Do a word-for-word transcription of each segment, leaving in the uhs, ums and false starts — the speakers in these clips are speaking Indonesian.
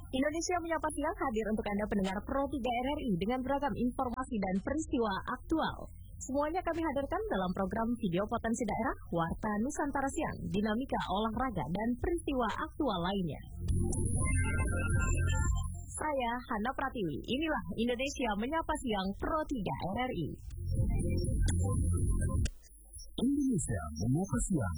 Indonesia Menyapa Siang hadir untuk Anda pendengar Pro tiga R R I dengan beragam informasi dan peristiwa aktual. Semuanya kami hadirkan dalam program Video Potensi Daerah, Warta Nusantara Siang, Dinamika Olahraga, dan peristiwa aktual lainnya. Saya Hana Pratiwi, inilah Indonesia Menyapa Siang Pro tiga R R I. Indonesia Menyapa Siang.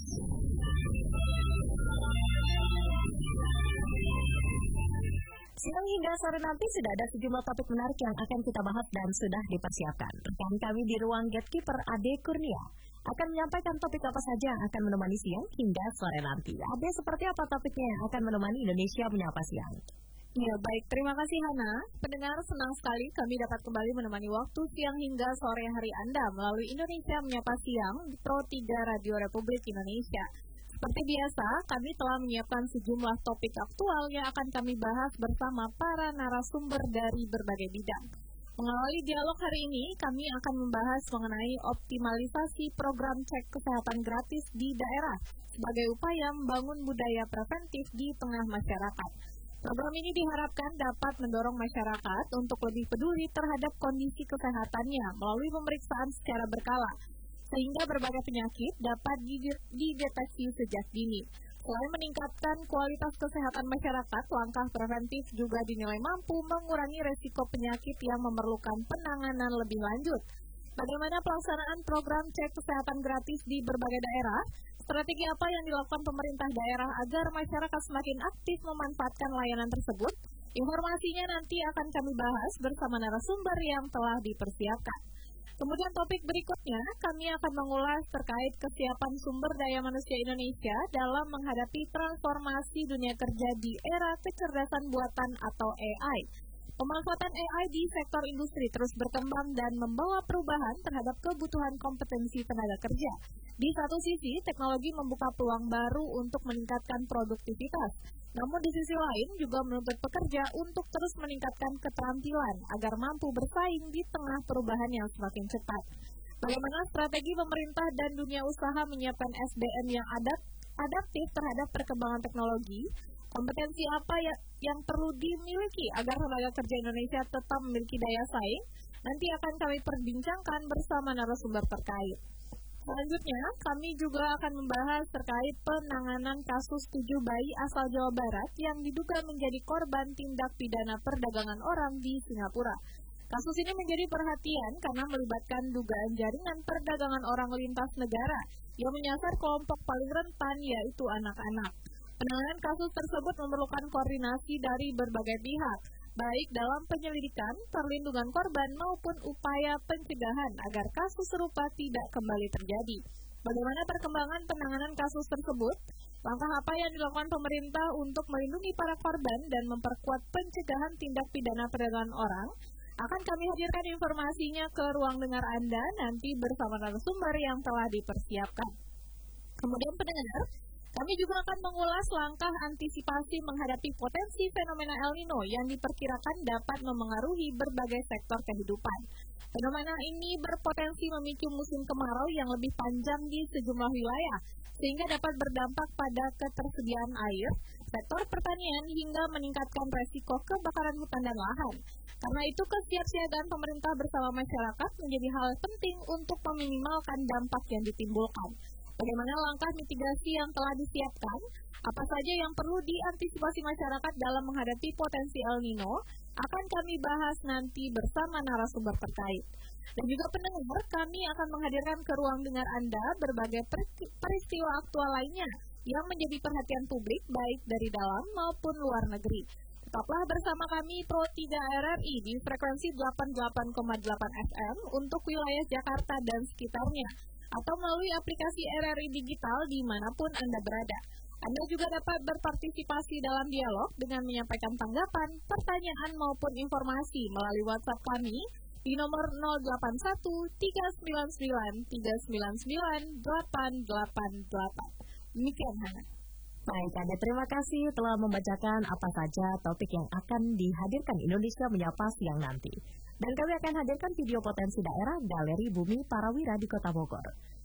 Siang hingga sore nanti sudah ada sejumlah topik menarik yang akan kita bahas dan sudah dipersiapkan. Rekan kami di ruang Gatekeeper Ade Kurnia akan menyampaikan topik apa saja yang akan menemani siang hingga sore nanti. Ade, seperti apa topiknya yang akan menemani Indonesia Menyapa Siang? Ya baik, terima kasih Hana. Pendengar, senang sekali kami dapat kembali menemani waktu siang hingga sore hari Anda melalui Indonesia Menyapa Siang di Pro tiga Radio Republik Indonesia. Seperti biasa, kami telah menyiapkan sejumlah topik aktual yang akan kami bahas bersama para narasumber dari berbagai bidang. Mengawali dialog hari ini, kami akan membahas mengenai optimalisasi program cek kesehatan gratis di daerah sebagai upaya membangun budaya preventif di tengah masyarakat. Program ini diharapkan dapat mendorong masyarakat untuk lebih peduli terhadap kondisi kesehatannya melalui pemeriksaan secara berkala, sehingga berbagai penyakit dapat dideteksi sejak dini. Selain meningkatkan kualitas kesehatan masyarakat, langkah preventif juga dinilai mampu mengurangi resiko penyakit yang memerlukan penanganan lebih lanjut. Bagaimana pelaksanaan program cek kesehatan gratis di berbagai daerah? Strategi apa yang dilakukan pemerintah daerah agar masyarakat semakin aktif memanfaatkan layanan tersebut? Informasinya nanti akan kami bahas bersama narasumber yang telah dipersiapkan. Kemudian topik berikutnya, kami akan mengulas terkait kesiapan sumber daya manusia Indonesia dalam menghadapi transformasi dunia kerja di era kecerdasan buatan atau A I. Pemanfaatan A I di sektor industri terus berkembang dan membawa perubahan terhadap kebutuhan kompetensi tenaga kerja. Di satu sisi, teknologi membuka peluang baru untuk meningkatkan produktivitas. Namun di sisi lain juga menuntut pekerja untuk terus meningkatkan keterampilan agar mampu bersaing di tengah perubahan yang semakin cepat. Bagaimana strategi pemerintah dan dunia usaha menyiapkan S D M yang adapt, adaptif terhadap perkembangan teknologi? Kompetensi apa ya, yang perlu dimiliki agar tenaga kerja Indonesia tetap memiliki daya saing? Nanti akan kami perbincangkan bersama narasumber terkait. Selanjutnya, kami juga akan membahas terkait penanganan kasus tujuh bayi asal Jawa Barat yang diduga menjadi korban tindak pidana perdagangan orang di Singapura. Kasus ini menjadi perhatian karena melibatkan dugaan jaringan perdagangan orang lintas negara yang menyasar kelompok paling rentan, yaitu anak-anak. Penanganan kasus tersebut memerlukan koordinasi dari berbagai pihak, baik dalam penyelidikan, perlindungan korban, maupun upaya pencegahan agar kasus serupa tidak kembali terjadi. Bagaimana perkembangan penanganan kasus tersebut? Langkah apa yang dilakukan pemerintah untuk melindungi para korban dan memperkuat pencegahan tindak pidana perdagangan orang? Akan kami hadirkan informasinya ke ruang dengar Anda nanti bersama narasumber yang telah dipersiapkan. Kemudian pendengar, kami juga akan mengulas langkah antisipasi menghadapi potensi fenomena El Nino yang diperkirakan dapat memengaruhi berbagai sektor kehidupan. Fenomena ini berpotensi memicu musim kemarau yang lebih panjang di sejumlah wilayah, sehingga dapat berdampak pada ketersediaan air, sektor pertanian, hingga meningkatkan resiko kebakaran hutan dan lahan. Karena itu, kesiapsiagaan pemerintah bersama masyarakat menjadi hal penting untuk meminimalkan dampak yang ditimbulkan. Bagaimana langkah mitigasi yang telah disiapkan? Apa saja yang perlu diantisipasi masyarakat dalam menghadapi potensi El Nino? Akan kami bahas nanti bersama narasumber terkait. Dan juga pendengar, kami akan menghadirkan ke ruang dengar Anda berbagai peristiwa aktual lainnya yang menjadi perhatian publik baik dari dalam maupun luar negeri. Tetaplah bersama kami Pro tiga R R I di frekuensi delapan puluh delapan koma delapan F M untuk wilayah Jakarta dan sekitarnya, atau melalui aplikasi R R I Digital dimanapun Anda berada. Anda juga dapat berpartisipasi dalam dialog dengan menyampaikan tanggapan, pertanyaan maupun informasi melalui WhatsApp kami di nomor nol delapan satu tiga sembilan sembilan tiga sembilan sembilan delapan delapan delapan. Demikian Hana. Baik, Anda terima kasih telah membacakan apa saja topik yang akan dihadirkan Indonesia Menyapa Siang nanti. Dan kami akan hadirkan video potensi daerah Galeri Bumi Parawira di Kota Bogor.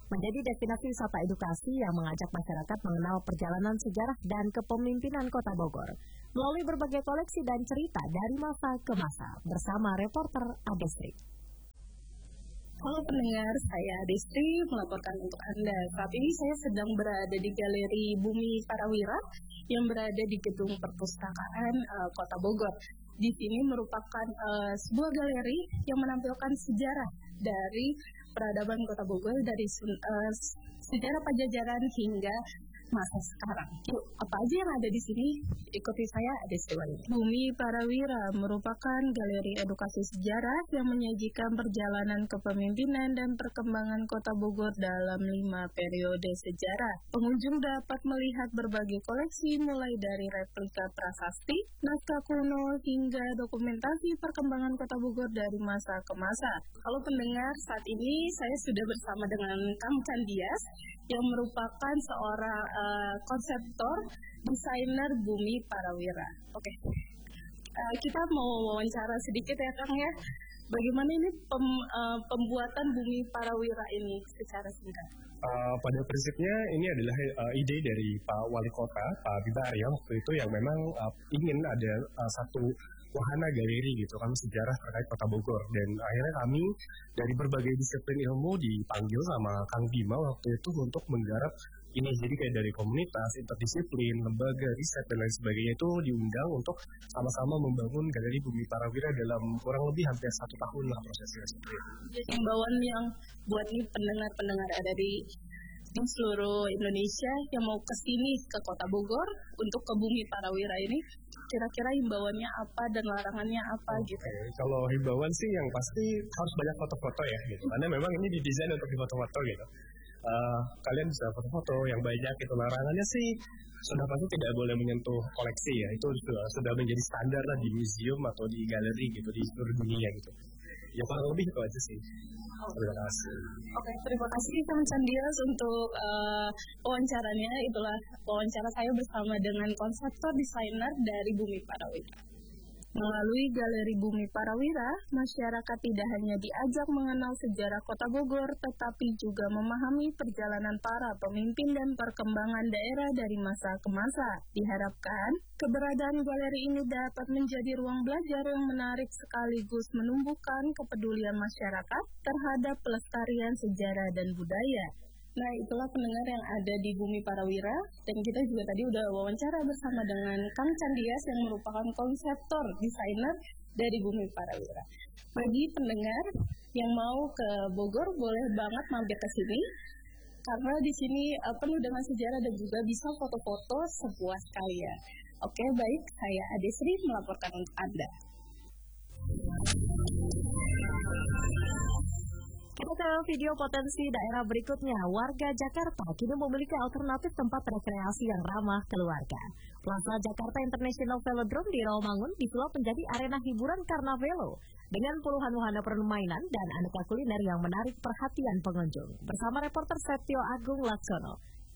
menjadi destinasi wisata edukasi yang mengajak masyarakat mengenal perjalanan sejarah dan kepemimpinan Kota Bogor melalui berbagai koleksi dan cerita dari masa ke masa bersama reporter Adestri. Halo pendengar, saya Adestri melaporkan untuk Anda. Saat ini saya sedang berada di Galeri Bumi Parawira yang berada di Gedung Perpustakaan uh, Kota Bogor. Di sini merupakan uh, sebuah galeri yang menampilkan sejarah dari peradaban Kota Bogor dari uh, sejarah Pajajaran hingga masa sekarang. Yuk, apa aja yang ada di sini? Ikuti saya, Adestri. Bumi Parawira merupakan galeri edukasi sejarah yang menyajikan perjalanan kepemimpinan dan perkembangan Kota Bogor dalam lima periode sejarah. Pengunjung dapat melihat berbagai koleksi mulai dari replika prasasti, naskah kuno hingga dokumentasi perkembangan Kota Bogor dari masa ke masa. Kalau pendengar, saat ini saya sudah bersama dengan Kang Candias yang merupakan seorang uh, konseptor desainer Bumi Parawira. Oke, okay. uh, kita mau wawancara sedikit ya Kang ya. Bagaimana ini pem, uh, pembuatan Bumi Parawira ini secara singkat? Uh, pada prinsipnya ini adalah uh, ide dari Pak Wali Kota, Pak Bima Arya waktu itu yang memang uh, ingin ada uh, satu wahana galeri gitu kan sejarah terkait Kota Bogor, dan akhirnya kami dari berbagai disiplin ilmu dipanggil sama Kang Bima waktu itu untuk menggarap ini. Jadi kayak dari komunitas, interdisiplin, lembaga, riset dan lain sebagainya itu diundang untuk sama-sama membangun Galeri Bumi Parawira dalam kurang lebih hampir satu tahun lah prosesnya seperti itu. Jadi himbauan yang buat nih pendengar-pendengar ada di di seluruh Indonesia yang mau ke sini ke Kota Bogor untuk ke Bumi Parawira ini, kira-kira himbauannya apa dan larangannya apa okay. gitu? Kalau himbauan sih yang pasti harus banyak foto-foto ya gitu, karena memang ini didesain untuk difoto-foto gitu. Uh, kalian bisa foto-foto yang banyak gitu. Larangannya sih sudah pasti tidak boleh menyentuh koleksi ya, itu sudah, sudah menjadi standar lah di museum atau di galeri gitu di seluruh dunia gitu. Ya kurang lebih itu aja sih. Terima kasih. Oke, terima kasih Kang Candias untuk uh, wawancaranya. Itulah wawancara saya bersama dengan konseptor desainer dari Bumi Parawira. Melalui Galeri Bumi Parawira, masyarakat tidak hanya diajak mengenal sejarah Kota Bogor, tetapi juga memahami perjalanan para pemimpin dan perkembangan daerah dari masa ke masa. Diharapkan, keberadaan galeri ini dapat menjadi ruang belajar yang menarik sekaligus menumbuhkan kepedulian masyarakat terhadap pelestarian sejarah dan budaya. Nah, itulah pendengar yang ada di Bumi Parawira, dan kita juga tadi udah wawancara bersama dengan Kang Candias yang merupakan konseptor desainer dari Bumi Parawira. Bagi pendengar yang mau ke Bogor, boleh banget mampir ke sini, karena di sini uh, penuh dengan sejarah dan juga bisa foto-foto sepuas kalian. Oke, baik, saya Adestri melaporkan untuk Anda. Kita ke video potensi daerah berikutnya. Warga Jakarta kini memiliki alternatif tempat rekreasi yang ramah keluarga. Plaza Jakarta International Velodrome di Rawamangun disulap menjadi arena hiburan karena velo dengan puluhan wahana permainan dan aneka kuliner yang menarik perhatian pengunjung. Bersama reporter Setio Agung Laksono.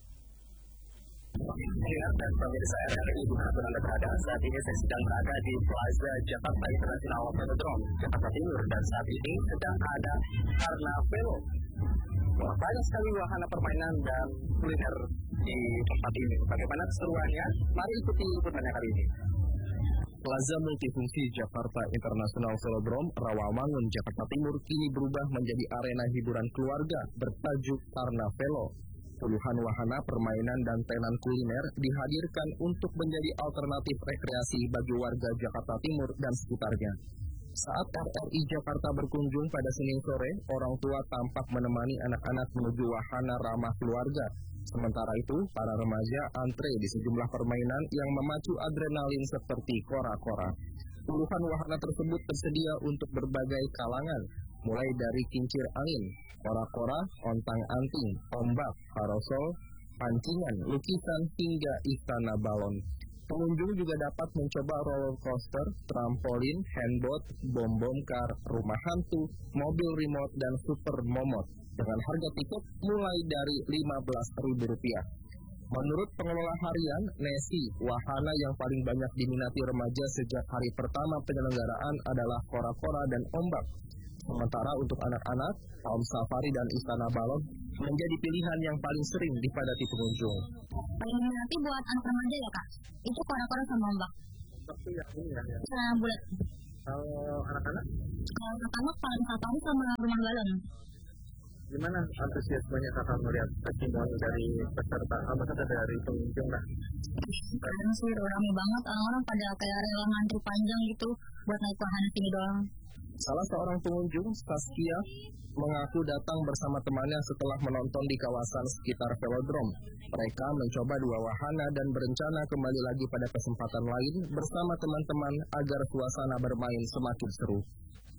Dan pemirsa R R I dimanapun Anda berada, saat ini saya sedang berada di Plaza Jakarta International Velodrome, Jakarta Timur, dan saat ini sedang ada karena velo. Wah, banyak sekali wahana permainan dan kuliner di tempat ini. Bagaimana keseruannya? Mari ikuti liputannya kali ini. Plaza Multifungsi Jakarta International Velodrome, Rawamangun, Jakarta Timur kini berubah menjadi arena hiburan keluarga bertajuk Karna Velo. Puluhan wahana permainan dan tenan kuliner dihadirkan untuk menjadi alternatif rekreasi bagi warga Jakarta Timur dan sekitarnya. Saat R R I Jakarta berkunjung pada Senin sore, orang tua tampak menemani anak-anak menuju wahana ramah keluarga. Sementara itu, para remaja antre di sejumlah permainan yang memacu adrenalin seperti kora-kora. Puluhan wahana tersebut tersedia untuk berbagai kalangan, mulai dari kincir angin, kora-kora, ontang-anting, ombak, parasol, pancingan, lukisan, hingga istana balon. Pengunjung juga dapat mencoba roller coaster, trampolin, handboat, bom-bom kar, rumah hantu, mobil remote, dan super momot dengan harga tiket mulai dari lima belas ribu rupiah. Menurut pengelola harian, Nesi, wahana yang paling banyak diminati remaja sejak hari pertama penyelenggaraan adalah kora-kora dan ombak. Sementara untuk anak-anak, Palm Safari dan Istana Balon menjadi pilihan yang paling sering dipadati pengunjung. Paling diminati buat anak remaja ya kak, itu kora-kora sama ombak. Tapi ya ini ya. Nah, bulat. Kalau anak-anak? Kalau anak-anak Palm Safari sama rumah balon. Gimana antusiasmenya kakak melihat testimoni dari peserta, maksudnya dari pengunjung lah? Keren sih, rame banget, orang-orang pada kayak rela ngantri panjang gitu buat naik wahana sini doang. Salah seorang pengunjung, Saskia, mengaku datang bersama temannya setelah menonton di kawasan sekitar velodrome. Mereka mencoba dua wahana dan berencana kembali lagi pada kesempatan lain bersama teman-teman agar suasana bermain semakin seru.